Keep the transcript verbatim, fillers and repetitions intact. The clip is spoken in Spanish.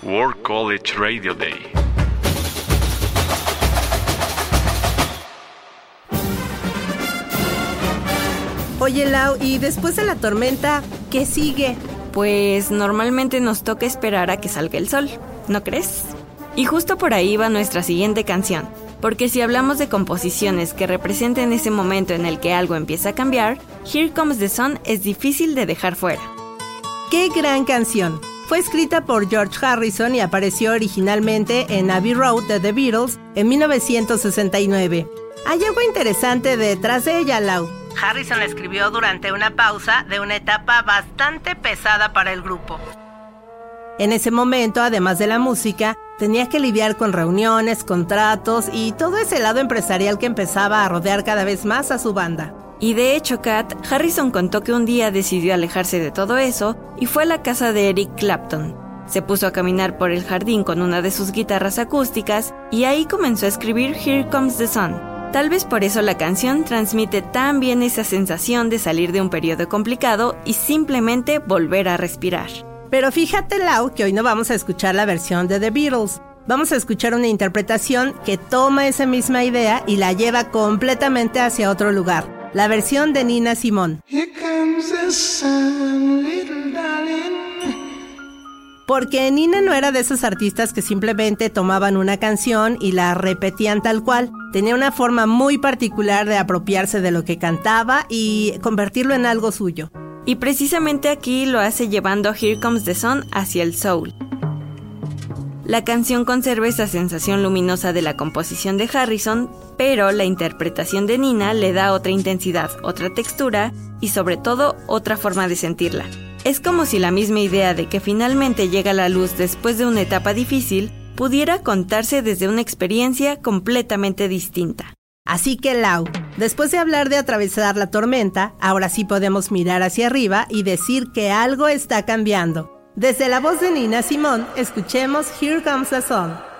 World College Radio Day. Oye, Lau, y después de la tormenta, ¿qué sigue? Pues normalmente nos toca esperar a que salga el sol, ¿no crees? Y justo por ahí va nuestra siguiente canción, porque si hablamos de composiciones que representen ese momento en el que algo empieza a cambiar, Here Comes the Sun es difícil de dejar fuera. ¡Qué gran canción! Fue escrita por George Harrison y apareció originalmente en Abbey Road de The Beatles en mil novecientos sesenta y nueve. Hay algo interesante detrás de ella, Lau. Harrison la escribió durante una pausa de una etapa bastante pesada para el grupo. En ese momento, además de la música, tenía que lidiar con reuniones, contratos y todo ese lado empresarial que empezaba a rodear cada vez más a su banda. Y de hecho, Kat, Harrison contó que un día decidió alejarse de todo eso y fue a la casa de Eric Clapton. Se puso a caminar por el jardín con una de sus guitarras acústicas y ahí comenzó a escribir Here Comes the Sun. Tal vez por eso la canción transmite tan bien esa sensación de salir de un periodo complicado y simplemente volver a respirar. Pero fíjate, Lau, que hoy no vamos a escuchar la versión de The Beatles. Vamos a escuchar una interpretación que toma esa misma idea y la lleva completamente hacia otro lugar. La versión de Nina Simone. Here comes the sun, little darling. Porque Nina no era de esos artistas que simplemente tomaban una canción y la repetían tal cual. Tenía una forma muy particular de apropiarse de lo que cantaba y convertirlo en algo suyo. Y precisamente aquí lo hace llevando a Here Comes the Sun hacia el soul. La canción conserva esa sensación luminosa de la composición de Harrison, pero la interpretación de Nina le da otra intensidad, otra textura y sobre todo otra forma de sentirla. Es como si la misma idea de que finalmente llega la luz después de una etapa difícil pudiera contarse desde una experiencia completamente distinta. Así que, Lau, después de hablar de atravesar la tormenta, ahora sí podemos mirar hacia arriba y decir que algo está cambiando. Desde la voz de Nina Simone, escuchemos Here Comes the Sun.